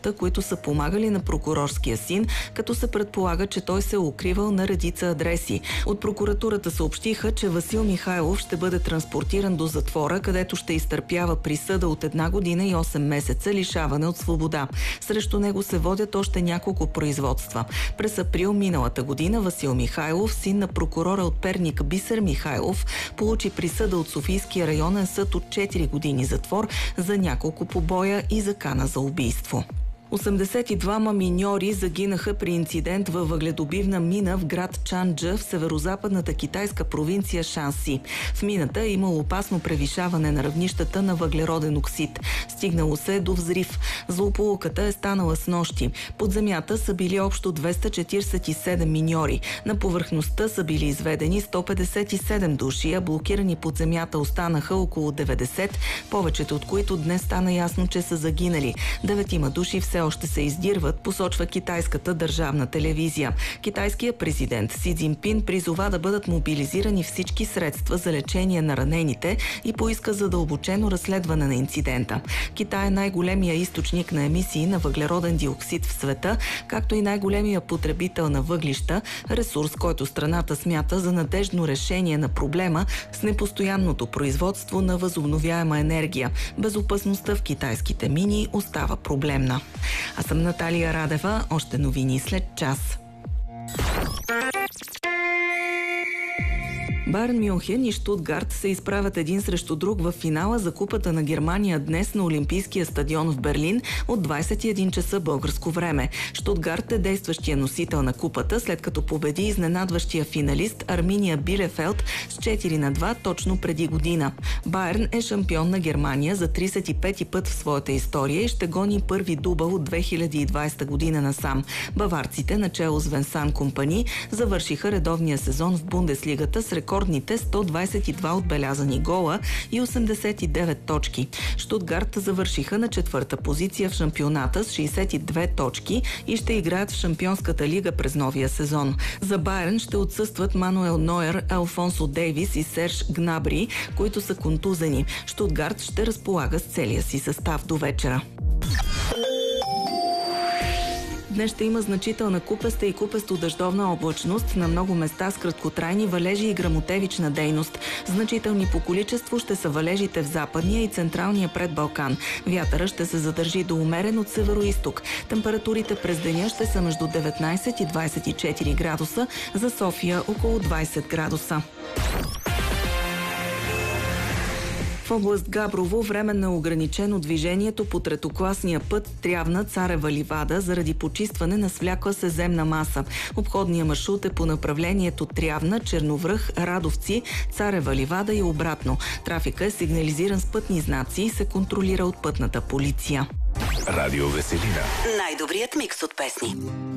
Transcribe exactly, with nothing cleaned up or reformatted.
лицата, които са помагали на прокурорския син, като се предполага, че той се е укривал на редица адреси. От прокуратурата съобщиха, че Васил Михайлов ще бъде транспортиран до затвора, където ще изтърпява присъда от една година и осем месеца лишаване от свобода. Срещу него се водят още няколко производства. През април миналата година Васил Михайлов, син на прокурора от Перник Бисер Михайлов, получи присъда от Софийския районен съд от четири години затвор за няколко побоя и закана за убийство. осемдесет и двама миньори загинаха при инцидент във въгледобивна мина в град Чанджа в северозападната китайска провинция Шанси. В мината е имало опасно превишаване на равнищата на въглероден оксид. Стигнало се до взрив. Злополуката е станала снощи. Под земята са били общо двеста четиридесет и седем миньори. На повърхността са били изведени сто петдесет и седем души, а блокирани под земята останаха около деветдесет, повечето от които днес стана ясно, че са загинали. Деветима души все още се издирват, посочва китайската държавна телевизия. Китайският президент Си Цзинпин призова да бъдат мобилизирани всички средства за лечение на ранените и поиска задълбочено разследване на инцидента. Китай е най-големия източник на емисии на въглероден диоксид в света, както и най-големия потребител на въглища, ресурс, който страната смята за надеждно решение на проблема с непостоянното производство на възобновяема енергия. Безопасността в китайските мини остава проблемна. Аз съм Наталия Радева. Още новини след час. Байерн Мюнхен и Щутгарт се изправят един срещу друг в финала за Купата на Германия днес на Олимпийския стадион в Берлин от двадесет и един часа българско време. Щутгарт е действащия носител на Купата, след като победи изненадващия финалист Арминия Билефелд с четири на два точно преди година. Байерн е шампион на Германия за тридесет и пети път в своята история и ще гони първи дубъл от две хиляди и двадесета година насам. Баварците, начело с Венсан Компани, завършиха редовния сезон в Бундеслигата с рекордните сто двадесет и два отбелязани гола и осемдесет и девет точки. Щутгарт завършиха на четвърта позиция в шампионата с шейсет и две точки и ще играят в Шампионската лига през новия сезон. За Байерн ще отсъстват Мануел Нойер, Алфонсо Дейвис и Серж Гнабри, които са контузени. Щутгарт ще разполага с целия си състав до вечера. Днес ще има значителна купеста и купесто-дъждовна облачност, на много места с краткотрайни валежи и гръмотевична дейност. Значителни по количество ще са валежите в западния и централния предбалкан. Вятъра ще се задържи до умерен от североизток. Температурите през деня ще са между деветнадесет и двадесет и четири градуса, за София около двадесет градуса. В област Габрово временно е ограничено движението по третокласния път Трявна-Царева ливада заради почистване на свлякла се земна маса. Обходният маршрут е по направлението Трявна, Черновръх, Радовци, Царева ливада и обратно. Трафика е сигнализиран с пътни знаци и се контролира от пътната полиция. Радио Веселина. Най-добрият микс от песни.